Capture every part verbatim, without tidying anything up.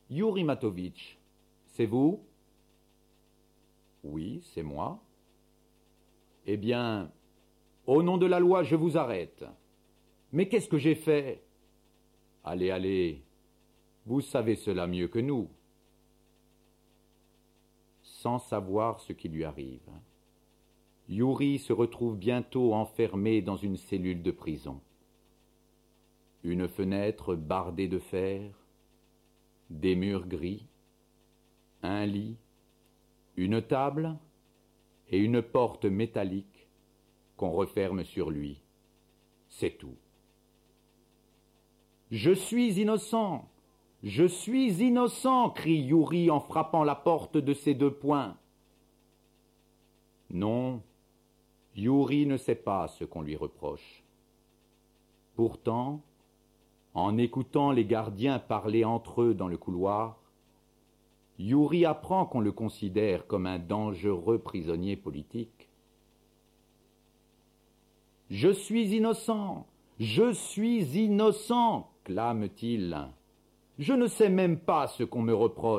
Yuri Matovitch, c'est vous? Oui, c'est moi. Eh bien, au nom de la loi, je vous arrête. Mais qu'est-ce que j'ai fait? Allez, allez, vous savez cela mieux que nous. Sans savoir ce qui lui arrive, Yuri se retrouve bientôt enfermé dans une cellule de prison. Une fenêtre bardée de fer, des murs gris, un lit, une table et une porte métallique qu'on referme sur lui. C'est tout. « Je suis innocent! Je suis innocent !» crie Yuri en frappant la porte de ses deux poings. Non, Yuri ne sait pas ce qu'on lui reproche. Pourtant, en écoutant les gardiens parler entre eux dans le couloir, Yuri apprend qu'on le considère comme un dangereux prisonnier politique. « Je suis innocent! Je suis innocent !» clame-t-il. « Je ne sais même pas ce qu'on me reproche. »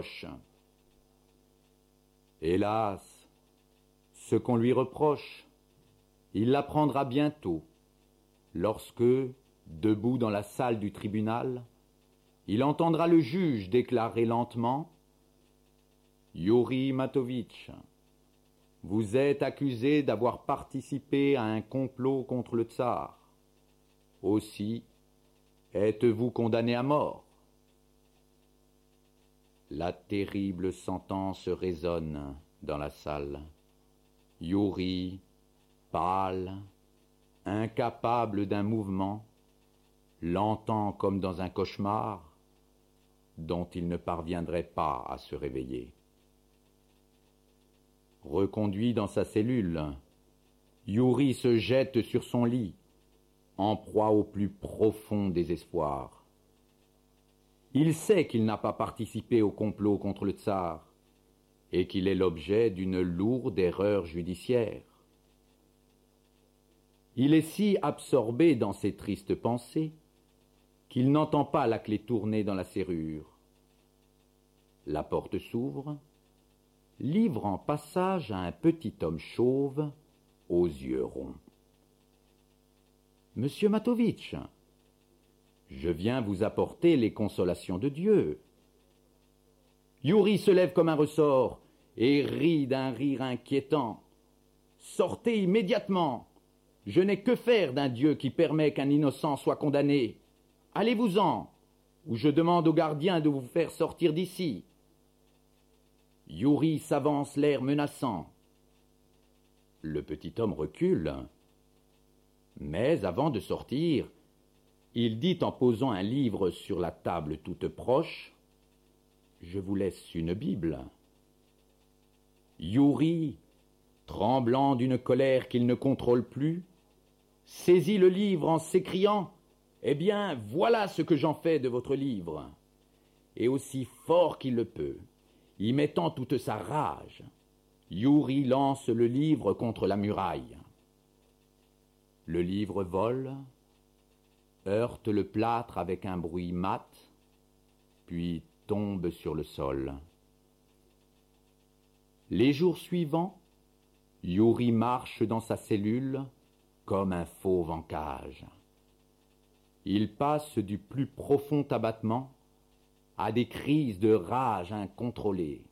Hélas, ce qu'on lui reproche, il l'apprendra bientôt, lorsque, debout dans la salle du tribunal, il entendra le juge déclarer lentement « Yuri Matovitch, vous êtes accusé d'avoir participé à un complot contre le tsar. Aussi, êtes-vous condamné à mort ?» La terrible sentence résonne dans la salle. Yuri, pâle, incapable d'un mouvement, l'entend comme dans un cauchemar dont il ne parviendrait pas à se réveiller. Reconduit dans sa cellule, Yuri se jette sur son lit, en proie au plus profond désespoir. Il sait qu'il n'a pas participé au complot contre le tsar et qu'il est l'objet d'une lourde erreur judiciaire. Il est si absorbé dans ses tristes pensées qu'il n'entend pas la clé tourner dans la serrure. La porte s'ouvre, livrant passage à un petit homme chauve aux yeux ronds. « Monsieur Matovitch, je viens vous apporter les consolations de Dieu. » Yuri se lève comme un ressort et rit d'un rire inquiétant. « Sortez immédiatement! Je n'ai que faire d'un Dieu qui permet qu'un innocent soit condamné. Allez-vous-en, ou je demande aux gardiens de vous faire sortir d'ici. » Yuri s'avance l'air menaçant. Le petit homme recule, mais avant de sortir, il dit en posant un livre sur la table toute proche, « Je vous laisse une Bible. » Yuri, tremblant d'une colère qu'il ne contrôle plus, saisit le livre en s'écriant « Eh bien, voilà ce que j'en fais de votre livre !» Et aussi fort qu'il le peut, y mettant toute sa rage, Yuri lance le livre contre la muraille. Le livre vole, heurte le plâtre avec un bruit mat, puis tombe sur le sol. Les jours suivants, Yuri marche dans sa cellule comme un fauve en cage. Il passe du plus profond abattement à des crises de rage incontrôlées.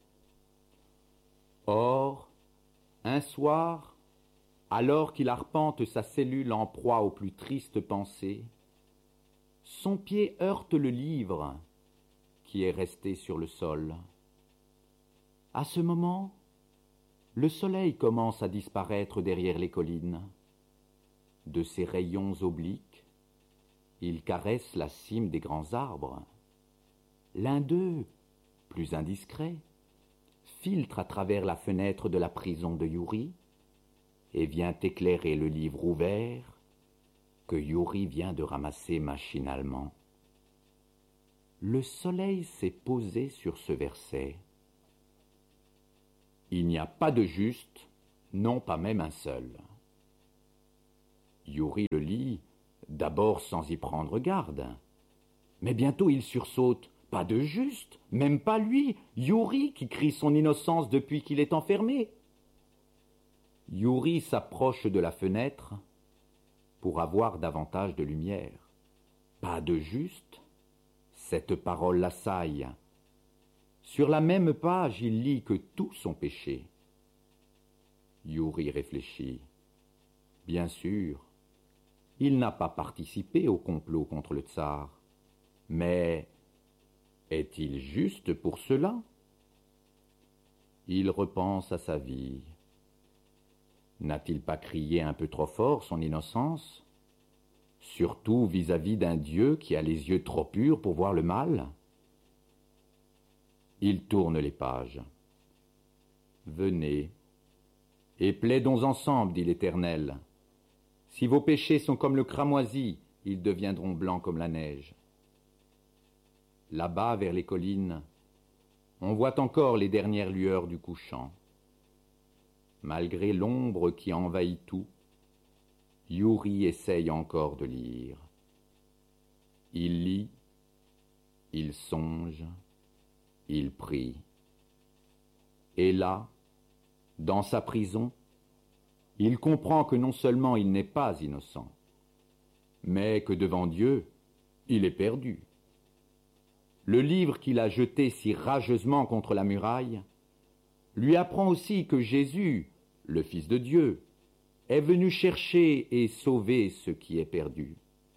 Or, un soir, alors qu'il arpente sa cellule en proie aux plus tristes pensées, son pied heurte le livre qui est resté sur le sol. À ce moment, le soleil commence à disparaître derrière les collines. De ses rayons obliques, il caresse la cime des grands arbres. L'un d'eux, plus indiscret, filtre à travers la fenêtre de la prison de Yuri et vient éclairer le livre ouvert que Yuri vient de ramasser machinalement. Le soleil s'est posé sur ce verset. Il n'y a pas de juste, non pas même un seul. Yuri le lit, d'abord sans y prendre garde, mais bientôt il sursaute. Pas de juste, même pas lui, Yuri qui crie son innocence depuis qu'il est enfermé. Yuri s'approche de la fenêtre pour avoir davantage de lumière. Pas de juste, cette parole l'assaille. Sur la même page, il lit que tous sont péchés. Yuri réfléchit. Bien sûr, il n'a pas participé au complot contre le tsar, mais est-il juste pour cela? Il repense à sa vie. N'a-t-il pas crié un peu trop fort son innocence, surtout vis-à-vis d'un Dieu qui a les yeux trop purs pour voir le mal? Il tourne les pages. Venez, et plaidons ensemble, dit l'Éternel. Si vos péchés sont comme le cramoisi, ils deviendront blancs comme la neige. Là-bas, vers les collines, on voit encore les dernières lueurs du couchant. Malgré l'ombre qui envahit tout, Yuri essaye encore de lire. Il lit, il songe, il prie. Et là, dans sa prison, il comprend que non seulement il n'est pas innocent, mais que devant Dieu, il est perdu. Le livre qu'il a jeté si rageusement contre la muraille lui apprend aussi que Jésus, le Fils de Dieu, est venu chercher et sauver ce qui est perdu.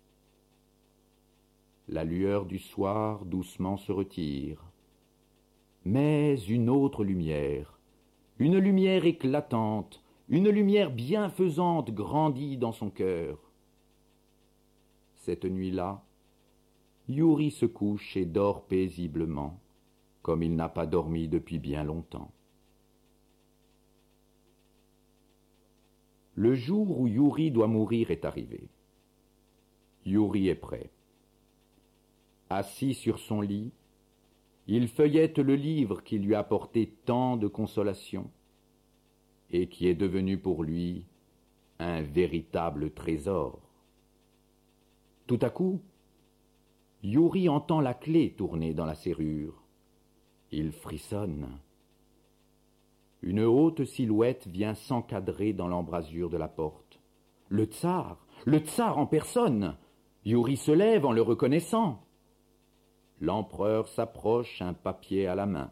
La lueur du soir doucement se retire, mais une autre lumière, une lumière éclatante, une lumière bienfaisante grandit dans son cœur. Cette nuit-là, Yuri se couche et dort paisiblement, comme il n'a pas dormi depuis bien longtemps. Le jour où Yuri doit mourir est arrivé. Yuri est prêt. Assis sur son lit, il feuillette le livre qui lui a apporté tant de consolation et qui est devenu pour lui un véritable trésor. Tout à coup, Yuri entend la clé tourner dans la serrure. Il frissonne. Une haute silhouette vient s'encadrer dans l'embrasure de la porte. Le tsar, le tsar en personne. Yuri se lève en le reconnaissant. L'empereur s'approche, un papier à la main.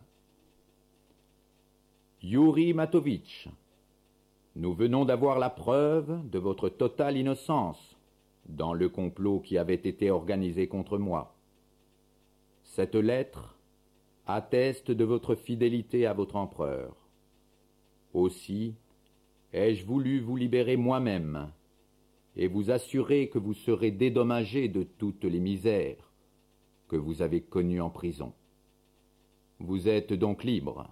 Yuri Matovitch, nous venons d'avoir la preuve de votre totale innocence dans le complot qui avait été organisé contre moi. Cette lettre atteste de votre fidélité à votre empereur. Aussi, ai-je voulu vous libérer moi-même et vous assurer que vous serez dédommagé de toutes les misères que vous avez connues en prison. Vous êtes donc libre.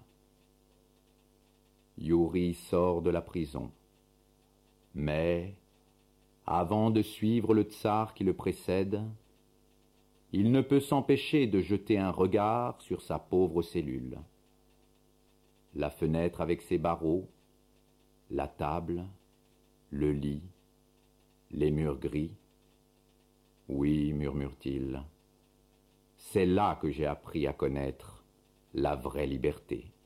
Yuri sort de la prison. Mais, avant de suivre le tsar qui le précède, il ne peut s'empêcher de jeter un regard sur sa pauvre cellule. La fenêtre avec ses barreaux, la table, le lit, les murs gris. Oui, murmure-t-il, c'est là que j'ai appris à connaître la vraie liberté.